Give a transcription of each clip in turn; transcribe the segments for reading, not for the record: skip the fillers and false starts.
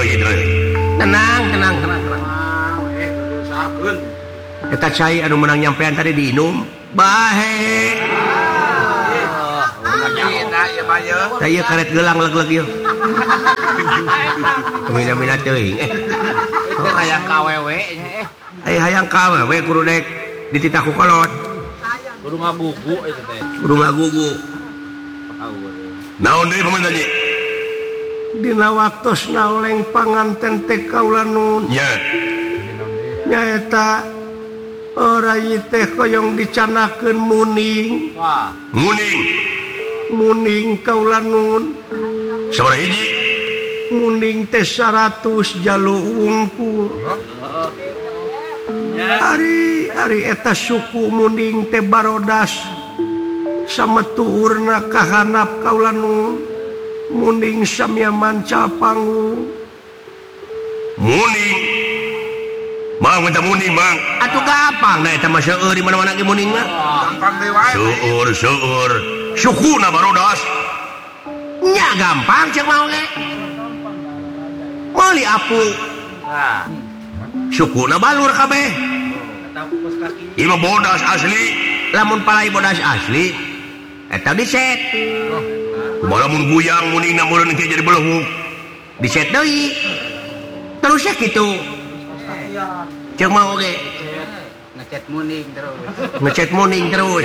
tenang kita cai anu menang nyampean tadi diinum bahe saya karet gelang leg-leg yuk mina-mina teuing hayang kawewe hayang kawewe kudu dek dititah ku kolot kudu ngagugu eta teh naon deui paman tadi dina waktosna oleng panganten teh kaula nun nya nyaeta ora teh koyong dicanakeun muning muning kaula nun sabaraha hiji muning teh 100 jalu wungkul ari eta suku muning teh barodas sametuurna kahanap kaula nun muning samyaman capangu muning Bang, minta muning, Bang. Atuh gampang, nah eta mah seueur di mana-mana ge muning mah. Gampang deui wae. Seueur. Sukuna barodas. Nya gampang ceuk mau ge. Meuli apu. Nah. Sukuna balur kabeh. Ieu bodas asli. Lamun palai bodas asli, eta diset. Kumaha mun guyang muningna meureun ge jadi belehuk. Diset deui. Terus ya kitu. Cek mau ge ngecet muning terus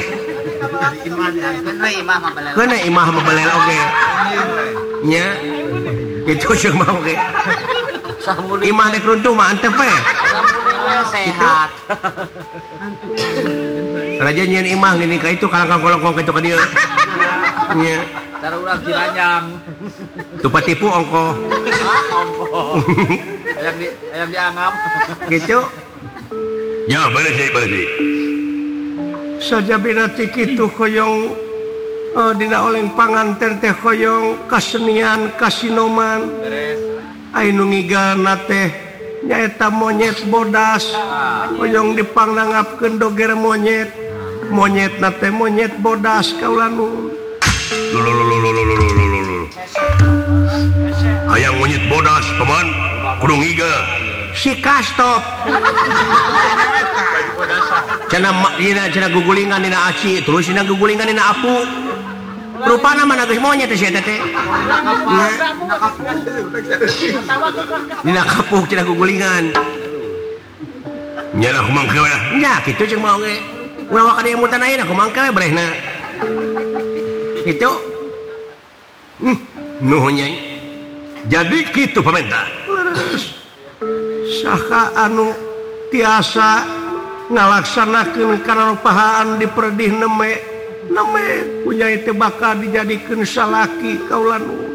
kena imah mah balel oge nya kitu cek mau ge imah dek runtuh mah antep we sehat raja nyeun imah gini ka itu kalangkang kolongkong kitu ka dieu nya cara urang Ciranjang tupa tipu ongko ayam dianggap gitu ya balik sih saja binati kitu koyong dina oleng panganten teh koyong kasenian kasinoman anu ngigana teh nyaeta monyet bodas koyong dipangnangapkeun doger monyet nate monyet bodas kaula nu hayang monyet bodas paman kudu ngiga si kastop cenah gugulingan dina aci terus dina gugulingan dina apu rupana mana geus monyet teh eta teh dina kapuk cenah gugulingan nya lah kumangke we nya kitu ceuk mau ge ulah ka dieu mutan ayeuna kumangke we brehna kitu nuhun nyai jadi kitu pamenta saha anu tiasa ngalaksanakeun kanaropahaan diperdih neme kunyai teh bakal dijadikeun salaki kaula nu